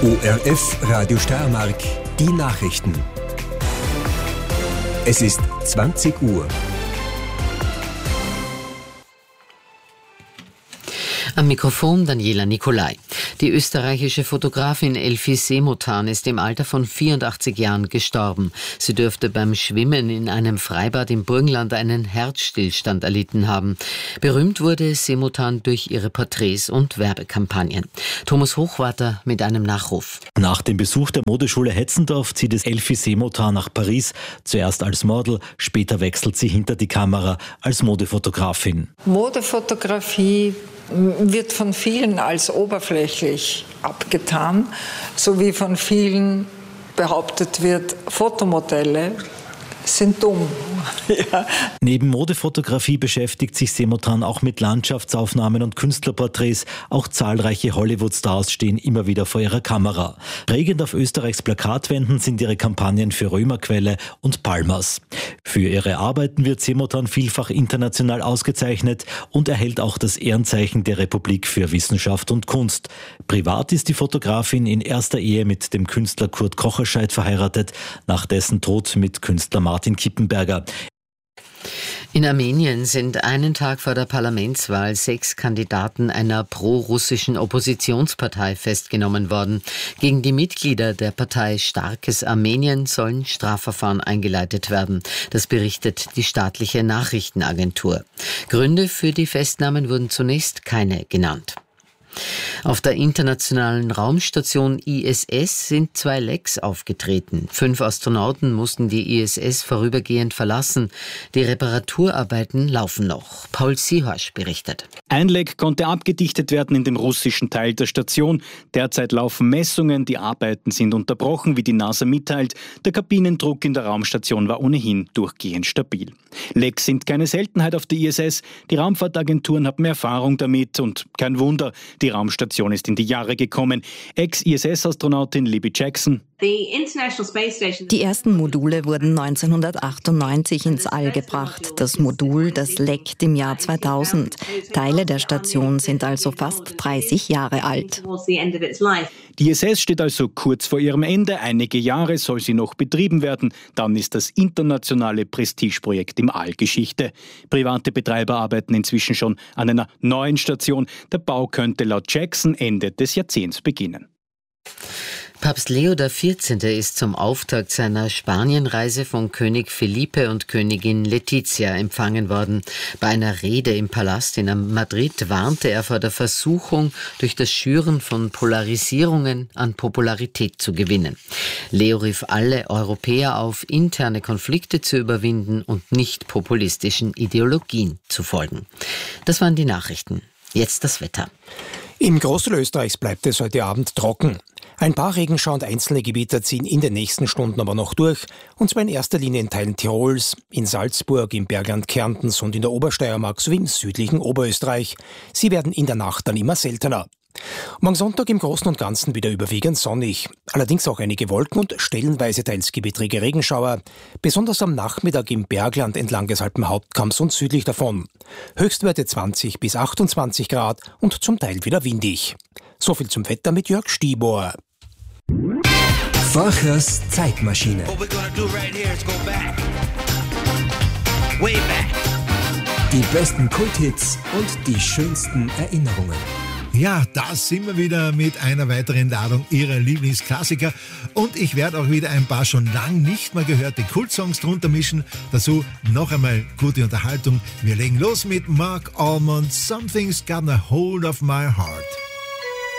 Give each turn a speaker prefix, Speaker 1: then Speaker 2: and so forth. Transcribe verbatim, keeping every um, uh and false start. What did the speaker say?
Speaker 1: O R F Radio Steiermark, die Nachrichten. Es ist zwanzig Uhr.
Speaker 2: Am Mikrofon Daniela Nicolai. Die österreichische Fotografin Elfie Semotan ist im Alter von vierundachtzig Jahren gestorben. Sie dürfte beim Schwimmen in einem Freibad im Burgenland einen Herzstillstand erlitten haben. Berühmt wurde Semotan durch ihre Porträts und Werbekampagnen. Thomas Hochwarter mit einem Nachruf.
Speaker 3: Nach dem Besuch der Modeschule Hetzendorf zieht es Elfie Semotan nach Paris. Zuerst als Model, später wechselt sie hinter die Kamera als Modefotografin.
Speaker 4: Modefotografie wird von vielen als oberflächlich abgetan, so wie von vielen behauptet wird, Fotomodelle sind dumm. Ja.
Speaker 3: Neben Modefotografie beschäftigt sich Semotan auch mit Landschaftsaufnahmen und Künstlerporträts. Auch zahlreiche Hollywood-Stars stehen immer wieder vor ihrer Kamera. Prägend auf Österreichs Plakatwänden sind ihre Kampagnen für Römerquelle und Palmas. Für ihre Arbeiten wird Semotan vielfach international ausgezeichnet und erhält auch das Ehrenzeichen der Republik für Wissenschaft und Kunst. Privat ist die Fotografin in erster Ehe mit dem Künstler Kurt Kocherscheidt verheiratet, nach dessen Tod mit Künstler Martin Kippenberger.
Speaker 2: In Armenien sind einen Tag vor der Parlamentswahl sechs Kandidaten einer pro-russischen Oppositionspartei festgenommen worden. Gegen die Mitglieder der Partei Starkes Armenien sollen Strafverfahren eingeleitet werden. Das berichtet die staatliche Nachrichtenagentur. Gründe für die Festnahmen wurden zunächst keine genannt. Auf der internationalen Raumstation I S S sind zwei Lecks aufgetreten. Fünf Astronauten mussten die I S S vorübergehend verlassen. Die Reparaturarbeiten laufen noch. Paul Sihorsch berichtet.
Speaker 5: Ein Leck konnte abgedichtet werden in dem russischen Teil der Station. Derzeit laufen Messungen, die Arbeiten sind unterbrochen, wie die NASA mitteilt. Der Kabinendruck in der Raumstation war ohnehin durchgehend stabil. Lecks sind keine Seltenheit auf der I S S. Die Raumfahrtagenturen haben Erfahrung damit und kein Wunder, die Raumstation ist in die Jahre gekommen. Ex-I S S-Astronautin Libby Jackson.
Speaker 6: Die ersten Module wurden neunzehnhundertachtundneunzig ins All gebracht. Das Modul, das leckt im Jahr zweitausend. Teile der Station sind also fast dreißig Jahre alt.
Speaker 5: Die I S S steht also kurz vor ihrem Ende. Einige Jahre soll sie noch betrieben werden. Dann ist das internationale Prestigeprojekt im All Geschichte. Private Betreiber arbeiten inzwischen schon an einer neuen Station. Der Bau könnte laut Jackson Ende des Jahrzehnts beginnen.
Speaker 2: Papst Leo der vierzehnte. ist zum Auftakt seiner Spanienreise von König Felipe und Königin Letizia empfangen worden. Bei einer Rede im Palast in Madrid warnte er vor der Versuchung, durch das Schüren von Polarisierungen an Popularität zu gewinnen. Leo rief alle Europäer auf, interne Konflikte zu überwinden und nicht populistischen Ideologien zu folgen. Das waren die Nachrichten. Jetzt das Wetter.
Speaker 7: Im Großteil Österreichs bleibt es heute Abend trocken. Ein paar Regenschauer und einzelne Gebiete ziehen in den nächsten Stunden aber noch durch, und zwar in erster Linie in Teilen Tirols, in Salzburg, im Bergland Kärntens und in der Obersteiermark sowie im südlichen Oberösterreich. Sie werden in der Nacht dann immer seltener. Morgen Sonntag im Großen und Ganzen wieder überwiegend sonnig. Allerdings auch einige Wolken und stellenweise teils gewittrige Regenschauer, besonders am Nachmittag im Bergland entlang des Alpenhauptkamms und südlich davon. Höchstwerte zwanzig bis achtundzwanzig Grad und zum Teil wieder windig. Soviel zum Wetter mit Jörg Stibor.
Speaker 1: Forchers Zeitmaschine. Die besten Kulthits und die schönsten Erinnerungen.
Speaker 8: Ja, da sind wir wieder mit einer weiteren Ladung Ihrer Lieblingsklassiker. Und ich werde auch wieder ein paar schon lang nicht mehr gehörte Kultsongs drunter mischen. Dazu noch einmal gute Unterhaltung. Wir legen los mit Mark Almond, Something's Got a Hold of My Heart.